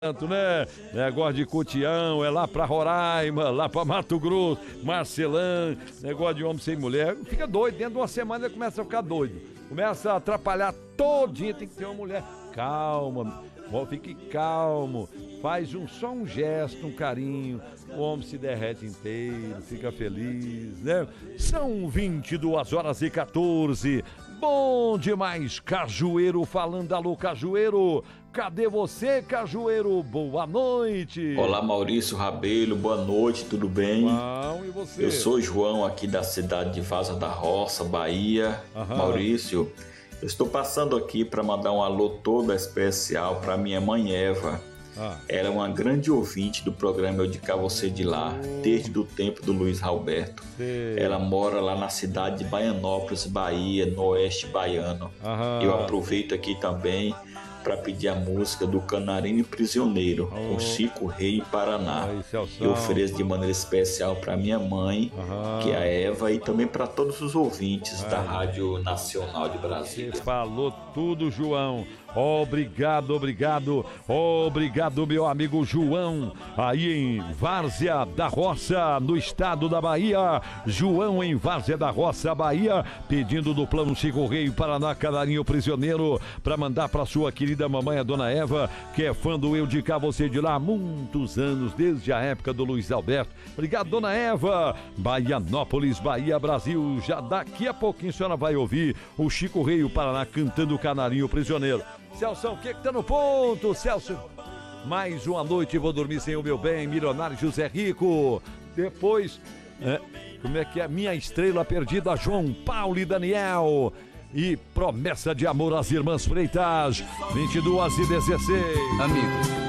tanto, né? Negócio de Cutião, é lá pra Roraima, lá pra Mato Grosso, Marcelã, negócio de homem sem mulher. Fica doido, dentro de uma semana ele começa a ficar doido. Começa a atrapalhar todinha, tem que ter uma mulher. Calma, fique calmo. Faz só um gesto, um carinho, o homem se derrete inteiro, fica feliz, né? São 22h14. Bom demais, Cajueiro falando. Alô, Cajueiro. Cadê você, Cajueiro? Boa noite. Olá, Maurício Rabelo, boa noite, tudo bem? Bom, e você? Eu sou João, aqui da cidade de Vaza da Roça, Bahia. Maurício, eu estou passando aqui para mandar um alô todo especial para minha mãe Eva. Ela é uma grande ouvinte do programa Eu de Cá Você de Lá, desde o tempo do Luiz Alberto. Ela mora lá na cidade de Baianópolis, Bahia, no oeste baiano. Eu aproveito aqui também para pedir a música do Canarinho Prisioneiro, com Chico Rei e Paraná. Eu ofereço de maneira especial para minha mãe, que é a Eva, e também para todos os ouvintes da Rádio Nacional de Brasília. Você falou tudo, João. Obrigado, meu amigo João, aí em Várzea da Roça, no estado da Bahia. João em Várzea da Roça, Bahia, pedindo do Plano Chico Rei Paraná, Canarinho Prisioneiro, para mandar para sua querida mamãe, a dona Eva, que é fã do Eu de Cá Você de Lá há muitos anos, desde a época do Luiz Alberto. Obrigado, dona Eva. Baianópolis, Bahia, Brasil. Já daqui a pouquinho a senhora vai ouvir o Chico Rei Paraná cantando o Canarinho Prisioneiro. Celso, o que tá no ponto, Celso? Mais uma noite vou dormir sem o meu bem, milionário José Rico. Depois, como é que é? Minha Estrela Perdida, João Paulo e Daniel. E Promessa de Amor às Irmãs Freitas, 22h16. Amigos,